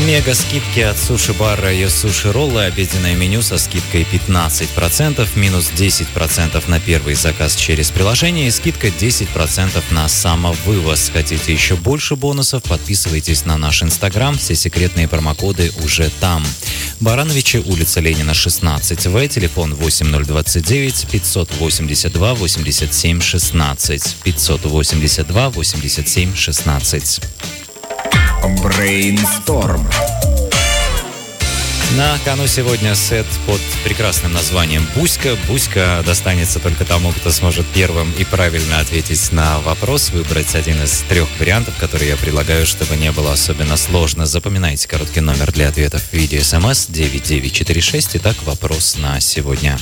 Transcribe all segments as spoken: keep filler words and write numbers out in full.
Мега-скидки от суши-бара и суши-роллы. Обеденное меню со скидкой пятнадцать процентов, минус десять процентов на первый заказ через приложение и скидка десять процентов на самовывоз. Хотите еще больше бонусов? Подписывайтесь на наш Инстаграм. Все секретные промокоды уже там. Барановичи, улица Ленина, шестнадцать вэ, телефон восемь ноль двадцать девять пятьсот восемьдесят два восемьдесят семь шестнадцать. пятьсот восемьдесят два восемьдесят семь шестнадцать. Брейнсторм. На кону сегодня сет под прекрасным названием «Буська». Буська достанется только тому, кто сможет первым и правильно ответить на вопрос, выбрать один из трех вариантов, которые я предлагаю, чтобы не было особенно сложно. Запоминайте короткий номер для ответов в виде смс девять девять четыре шесть. Итак, вопрос на сегодня.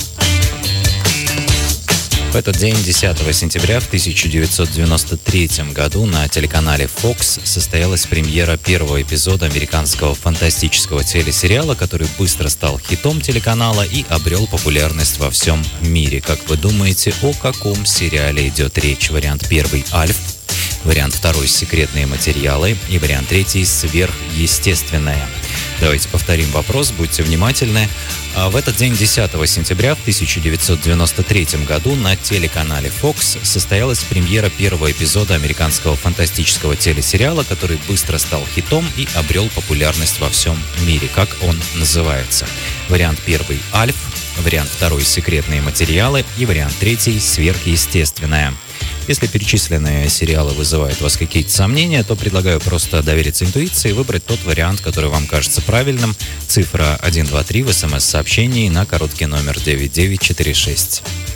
В этот день, десятого сентября в тысяча девятьсот девяносто третьем году на телеканале Fox состоялась премьера первого эпизода американского фантастического телесериала, который быстро стал хитом телеканала и обрел популярность во всем мире. Как вы думаете, о каком сериале идет речь? Вариант первый – «Альф», вариант второй – «Секретные материалы» и вариант третий – «Сверхъестественное». Давайте повторим вопрос, будьте внимательны. В этот день, десятого сентября в тысяча девятьсот девяносто третьем году на телеканале Fox состоялась премьера первого эпизода американского фантастического телесериала, который быстро стал хитом и обрел популярность во всем мире. Как он называется? Вариант первый – «Альф», вариант второй – «Секретные материалы» и вариант третий – «Сверхъестественное». Если перечисленные сериалы вызывают у вас какие-то сомнения, то предлагаю просто довериться интуиции и выбрать тот вариант, который вам кажется правильным. Цифра один два три в смс-сообщении на короткий номер девять девять четыре шесть.